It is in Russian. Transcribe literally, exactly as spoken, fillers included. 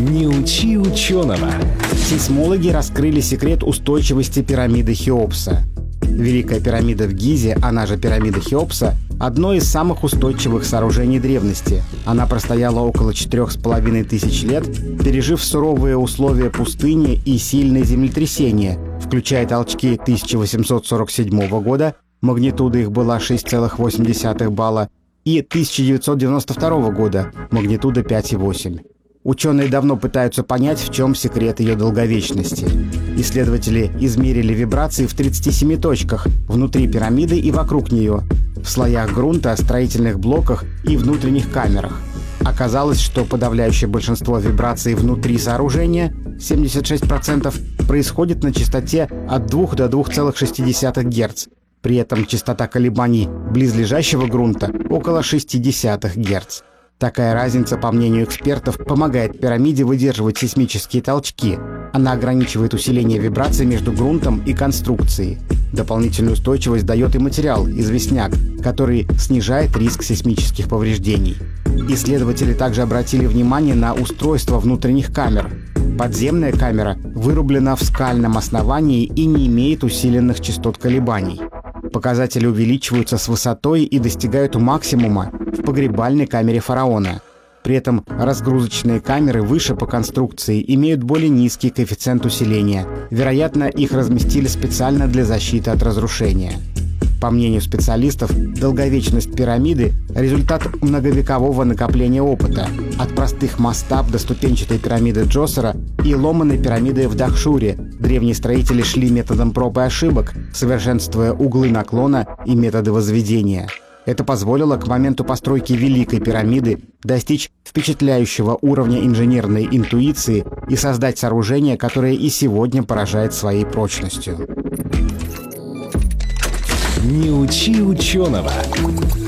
Не учи ученого. Сейсмологи раскрыли секрет устойчивости пирамиды Хеопса. Великая пирамида в Гизе, она же пирамида Хеопса, одно из самых устойчивых сооружений древности. Она простояла около четырех с половиной тысяч лет, пережив суровые условия пустыни и сильные землетрясения, включая толчки тысяча восемьсот сорок седьмого года, магнитуда их была шесть целых восемь десятых балла, и тысяча девятьсот девяносто второго года, магнитуда пять целых восемь десятых. Ученые давно пытаются понять, в чем секрет ее долговечности. Исследователи измерили вибрации в тридцати семи точках внутри пирамиды и вокруг нее, в слоях грунта, строительных блоках и внутренних камерах. Оказалось, что подавляющее большинство вибраций внутри сооружения, семьдесят шесть процентов, происходит на частоте от двух до двух целых шести десятых герц. При этом частота колебаний близлежащего грунта около шести десятых герц. Такая разница, по мнению экспертов, помогает пирамиде выдерживать сейсмические толчки. Она ограничивает усиление вибраций между грунтом и конструкцией. Дополнительную устойчивость дает и материал, известняк, который снижает риск сейсмических повреждений. Исследователи также обратили внимание на устройство внутренних камер. Подземная камера вырублена в скальном основании и не имеет усиленных частот колебаний. Показатели увеличиваются с высотой и достигают максимума в погребальной камере фараона. При этом разгрузочные камеры выше по конструкции имеют более низкий коэффициент усиления. Вероятно, их разместили специально для защиты от разрушения. По мнению специалистов, долговечность пирамиды – результат многовекового накопления опыта, от простых мастаб до ступенчатой пирамиды Джосера и ломаной пирамиды в Дахшуре. Древние строители шли методом проб и ошибок, совершенствуя углы наклона и методы возведения. Это позволило к моменту постройки Великой пирамиды достичь впечатляющего уровня инженерной интуиции и создать сооружение, которое и сегодня поражает своей прочностью. Не учи ученого.